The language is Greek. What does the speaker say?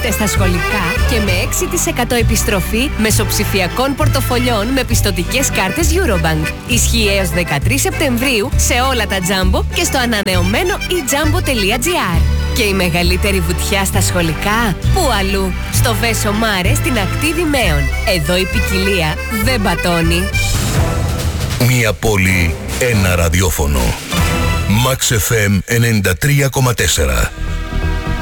Δανειστέ στα σχολικά και με 6% επιστροφή μεσοψηφιακών πορτοφολιών με πιστωτικές κάρτες Eurobank. Ισχύει έως 13 Σεπτεμβρίου σε όλα τα Jumbo και στο ανανεωμένο eJumbo.gr. Και η μεγαλύτερη βουτιά στα σχολικά, πού αλλού? Στο Βέσο Μάρε στην ακτή Δημαίων. Εδώ η ποικιλία δεν πατώνει. Μία πόλη, ένα ραδιόφωνο. Max FM 93,4.